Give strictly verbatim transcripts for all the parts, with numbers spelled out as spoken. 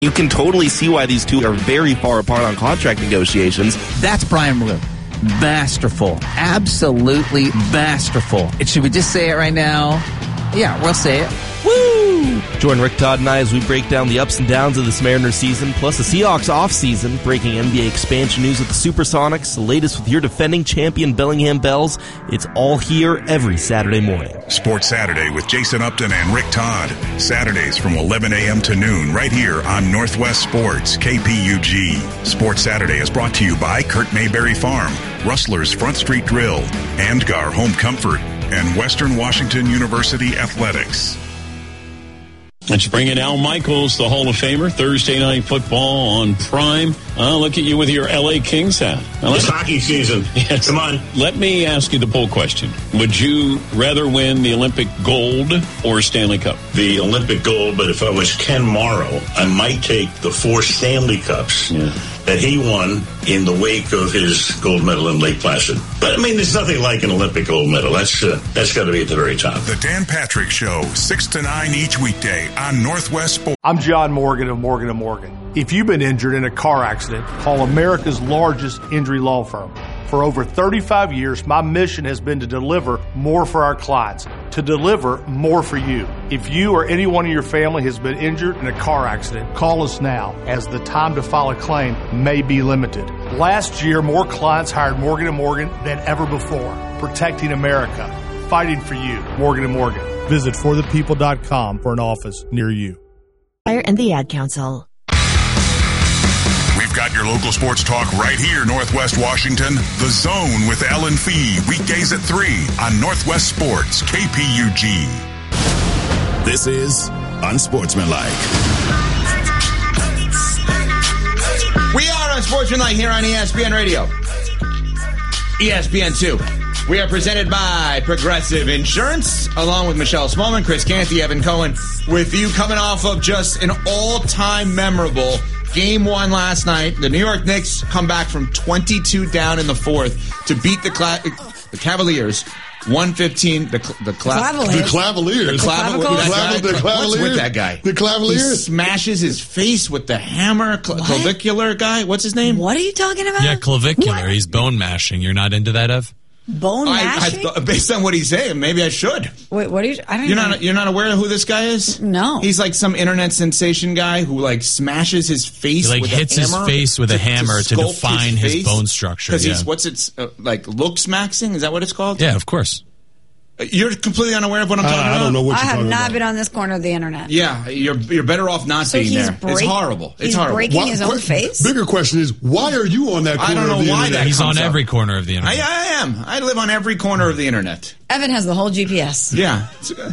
You can totally see why these two are very far apart on contract negotiations. That's Brian Blue. Masterful. Absolutely masterful. And should we just say it right now? Yeah, we'll say it. Woo! Join Rick, Todd, and I as we break down the ups and downs of this Mariners season, plus the Seahawks offseason, breaking N B A expansion news with the Supersonics, the latest with your defending champion Bellingham Bells. It's all here every Saturday morning. Sports Saturday with Jason Upton and Rick Todd. Saturdays from eleven a.m. to noon right here on Northwest Sports, K P U G. Sports Saturday is brought to you by Kurt Mayberry Farm, Rustler's Front Street Grill, Andgar Home Comfort, and Western Washington University Athletics. Let's bring in Al Michaels, the Hall of Famer, Thursday Night Football on Prime. Uh, look at you with your L A Kings hat. Now, it's hockey season. Yes. Come on. Let me ask you the poll question. Would you rather win the Olympic gold or Stanley Cup? The Olympic gold, but if I was Ken Morrow, I might take the four Stanley Cups yeah. that he won in the wake of his gold medal in Lake Placid. But, I mean, there's nothing like an Olympic gold medal. That's uh, that's got to be at the very top. The Dan Patrick Show, six to nine each weekday on Northwest Sports. I'm John Morgan of Morgan and Morgan. If you've been injured in a car accident, call America's largest injury law firm. For over thirty-five years, my mission has been to deliver more for our clients, to deliver more for you. If you or anyone in your family has been injured in a car accident, call us now, as the time to file a claim may be limited. Last year, more clients hired Morgan and Morgan than ever before, protecting America, fighting for you. Morgan and Morgan. Visit for the people dot com for an office near you. And the Ad Council. We've got your local sports talk right here, Northwest Washington. The Zone with Alan Fee, weekdays at three on Northwest Sports, K P U G. This is Unsportsmanlike. We are Unsportsmanlike here on E S P N Radio. E S P N two. We are presented by Progressive Insurance, along with Michelle Smallman, Chris Canty, Evan Cohen, with you coming off of just an all-time memorable Game one last night. The New York Knicks come back from twenty-two down in the fourth to beat the, Cla- the Cavaliers. one fifteen. The the, Cla- the Cavaliers. The Cavaliers. The Cavaliers. What's with that guy? The Cavaliers. He smashes his face with the hammer. Cl- clavicular guy. What's his name? What are you talking about? Yeah, clavicular. What? He's bone mashing. You're not into that, Ev? Bone mashing? I, I, based on what he's saying, maybe I should. Wait, what are you? I don't you're know. not. You're not aware of who this guy is? No. He's like some internet sensation guy who like smashes his face. He like with hits a his hammer face with to, a hammer to, to define his, his bone structure. Because yeah. he's what's it uh, like? Looks maxing? Is that what it's called? Yeah, of course. You're completely unaware of what I'm talking uh, about? I don't know what I you're have talking not about. been on this corner of the internet. Yeah, you're you're better off not so being he's there. Break, it's horrible. It's he's horrible. breaking Why, his own qu- face? Bigger question is, why are you on that corner I don't know of the why internet? that He's on up. every corner of the internet. I, I am. I live on every corner of the internet. Evan has the whole G P S. Yeah.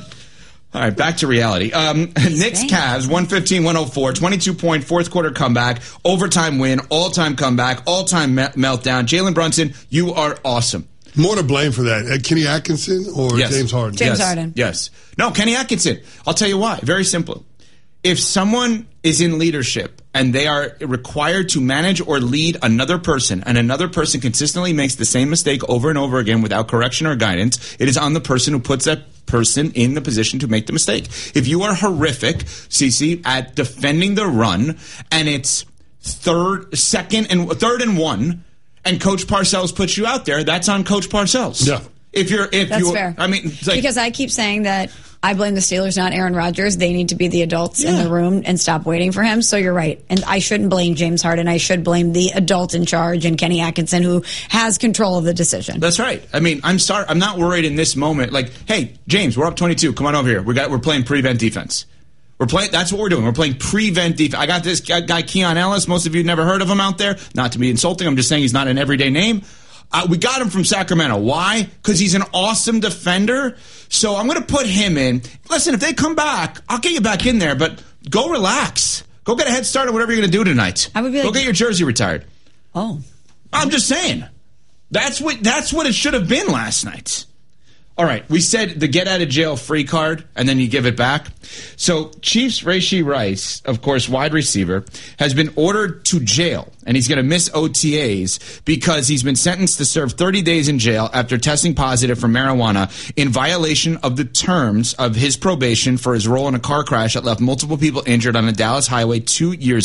All right, back to reality. Um, Knicks Cavs, one fifteen one oh four, twenty-two point fourth quarter comeback, overtime win, all-time comeback, all-time me- meltdown. Jalen Brunson, you are awesome. More to blame for that, uh, Kenny Atkinson or yes. James Harden? James yes. Harden. Yes. No, Kenny Atkinson. I'll tell you why. Very simple. If someone is in leadership and they are required to manage or lead another person, and another person consistently makes the same mistake over and over again without correction or guidance, it is on the person who puts that person in the position to make the mistake. If you are horrific, Cece, at defending the run, and it's third, second, and third and one, and Coach Parcells puts you out there, that's on Coach Parcells. Yeah. If you're, if That's you, fair. I mean, it's like, because I keep saying that I blame the Steelers, not Aaron Rodgers. They need to be the adults yeah. in the room and stop waiting for him. So you're right. And I shouldn't blame James Harden. I should blame the adult in charge and Kenny Atkinson, who has control of the decision. That's right. I mean, I'm sorry. I'm not worried in this moment. Like, hey, James, we're up twenty-two. Come on over here. We got. We're playing prevent defense. We're playing. That's what we're doing. We're playing prevent defense. I got this guy, Keon Ellis. Most of you never heard of him out there. Not to be insulting. I'm just saying he's not an everyday name. Uh, we got him from Sacramento. Why? Because he's an awesome defender. So I'm going to put him in. Listen, if they come back, I'll get you back in there, but go relax. Go get a head start on whatever you're going to do tonight. I would be like, go get your jersey retired. Oh. I'm just saying. That's what that's what it should have been last night. All right, we said the get-out-of-jail-free card, and then you give it back. So Chiefs' Rashee Rice, of course, wide receiver, has been ordered to jail, and he's going to miss O T As because he's been sentenced to serve thirty days in jail after testing positive for marijuana in violation of the terms of his probation for his role in a car crash that left multiple people injured on a Dallas highway two years